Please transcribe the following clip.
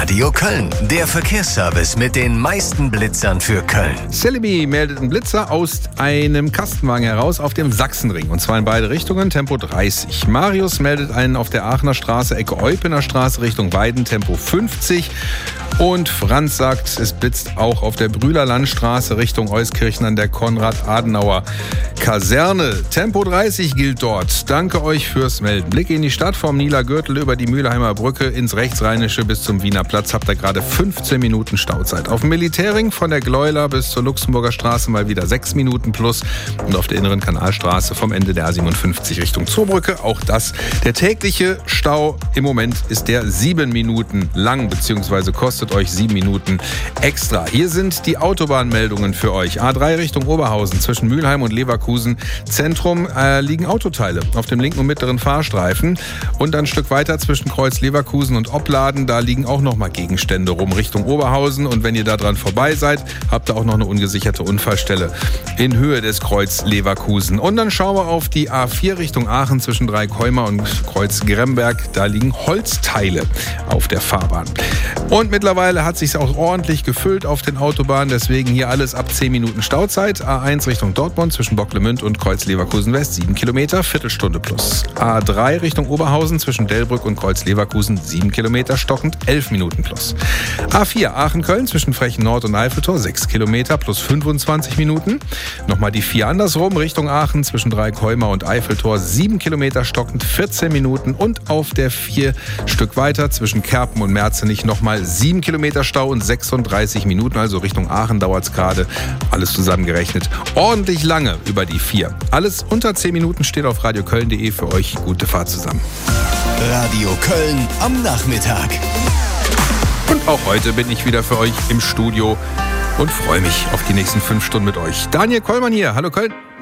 Radio Köln, der Verkehrsservice mit den meisten Blitzern für Köln. Celebi meldet einen Blitzer aus einem Kastenwagen heraus auf dem Sachsenring. Und zwar in beide Richtungen, Tempo 30. Marius meldet einen auf der Aachener Straße, Ecke Eupener Straße, Richtung Weiden, Tempo 50. Und Franz sagt, es blitzt auch auf der Brühler Landstraße Richtung Euskirchen an der Konrad-Adenauer-Kaserne. Tempo 30 gilt dort. Danke euch fürs Melden. Blick in die Stadt vom Nieler Gürtel über die Mühlheimer Brücke ins Rechtsrheinische bis zum Wiener Platz. Habt ihr gerade 15 Minuten Stauzeit. Auf dem Militärring von der Gleuler bis zur Luxemburger Straße mal wieder 6 Minuten plus. Und auf der inneren Kanalstraße vom Ende der A57 Richtung Zoobrücke. Auch das. Der tägliche Stau im Moment ist der 7 Minuten lang, beziehungsweise kostet euch 7 Minuten extra. Hier sind die Autobahnmeldungen für euch. A3 Richtung Oberhausen zwischen Mülheim und Leverkusen Zentrum liegen Autoteile auf dem linken und mittleren Fahrstreifen. Und dann ein Stück weiter zwischen Kreuz Leverkusen und Opladen, da liegen auch nochmal Gegenstände rum Richtung Oberhausen. Und wenn ihr da dran vorbei seid, habt ihr auch noch eine ungesicherte Unfallstelle in Höhe des Kreuz Leverkusen. Und dann schauen wir auf die A4 Richtung Aachen zwischen Dreikeumer und Kreuz Gremberg. Da liegen Holzteile auf der Fahrbahn. Und mittlerweile hat sich auch ordentlich gefüllt auf den Autobahnen, deswegen hier alles ab 10 Minuten Stauzeit. A1 Richtung Dortmund zwischen Bocklemünd und Kreuz Leverkusen West 7 Kilometer, Viertelstunde plus. A3 Richtung Oberhausen zwischen Delbrück und Kreuz Leverkusen 7 Kilometer, stockend 11 Minuten plus. A4 Aachen-Köln zwischen Frechen Nord und Eiffeltor 6 Kilometer plus 25 Minuten. Nochmal die 4 andersrum Richtung Aachen zwischen Dreikeumer und Eiffeltor 7 Kilometer, stockend 14 Minuten. Und auf der 4 Stück weiter zwischen Kerpen und Merzenich nochmal 7 Kilometer Stau und 36 Minuten, also Richtung Aachen dauert es gerade, alles zusammengerechnet, ordentlich lange über die 4. Alles unter 10 Minuten steht auf radioköln.de für euch. Gute Fahrt zusammen. Radio Köln am Nachmittag. Und auch heute bin ich wieder für euch im Studio und freue mich auf die nächsten 5 Stunden mit euch. Daniel Kollmann hier. Hallo Köln.